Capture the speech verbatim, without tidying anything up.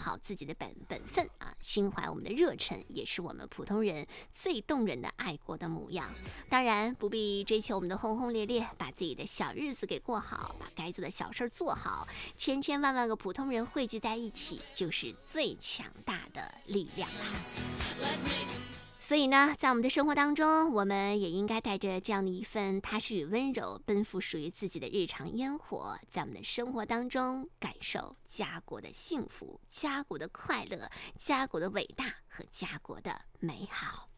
好自己的本本分啊，心怀我们的热忱，也是我们普通人最动人的爱国的模样。当然不必追求我们的轰轰烈烈，把自己的小日子给过好，把该做的小事做好，千千万万个普通人汇聚在一起，就是最强大的力量啊！所以呢，在我们的生活当中，我们也应该带着这样的一份踏实与温柔，奔赴属于自己的日常烟火，在我们的生活当中感受家国的幸福、家国的快乐、家国的伟大和家国的美好。